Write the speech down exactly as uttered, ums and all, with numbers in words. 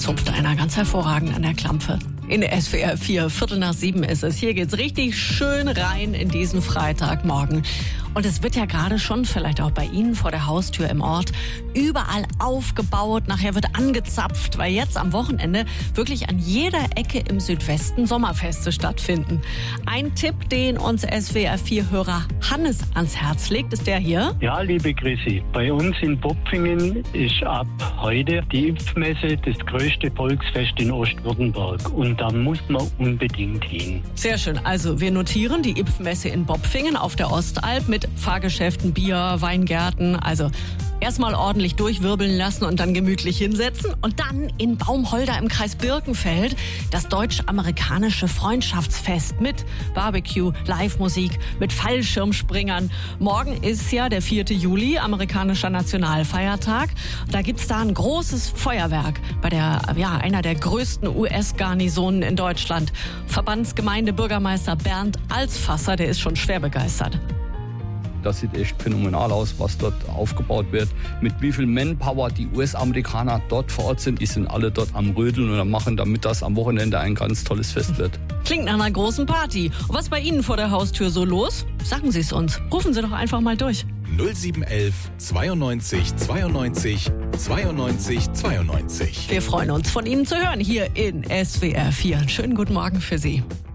zupft einer ganz hervorragend an der Klampfe. In der S W R vier, Viertel nach sieben ist es. Hier geht's richtig schön rein in diesen Freitagmorgen. Und es wird ja gerade schon, vielleicht auch bei Ihnen vor der Haustür im Ort, überall aufgebaut. Nachher wird angezapft, weil jetzt am Wochenende wirklich an jeder Ecke im Südwesten Sommerfeste stattfinden. Ein Tipp, den uns S W R vier-Hörer Hannes ans Herz legt, ist der hier. Ja, liebe Chrissy, bei uns in Bopfingen ist ab heute die Impfmesse das größte Volksfest in Ostwürttemberg. Und da muss man unbedingt hin. Sehr schön. Also wir notieren die Impfmesse in Bopfingen auf der Ostalb mit Fahrgeschäften, Bier, Weingärten. Also erstmal ordentlich durchwirbeln lassen und dann gemütlich hinsetzen. Und dann in Baumholder im Kreis Birkenfeld das deutsch-amerikanische Freundschaftsfest mit Barbecue, Live-Musik, mit Fallschirmspringern. Morgen ist ja der vierte Juli, amerikanischer Nationalfeiertag. Da gibt's da ein großes Feuerwerk bei der, ja, einer der größten U S-Garnisonen in Deutschland. Verbandsgemeindebürgermeister Bernd Alsfasser, der ist schon schwer begeistert. Das sieht echt phänomenal aus, was dort aufgebaut wird. Mit wie viel Manpower die U S-Amerikaner dort vor Ort sind. Die sind alle dort am Rödeln und am Machen, damit das am Wochenende ein ganz tolles Fest wird. Klingt nach einer großen Party. Und was bei Ihnen vor der Haustür so los? Sagen Sie es uns. Rufen Sie doch einfach mal durch. null sieben elf zweiundneunzig zweiundneunzig zweiundneunzig zweiundneunzig. Wir freuen uns, von Ihnen zu hören hier in S W R vier. Schönen guten Morgen für Sie.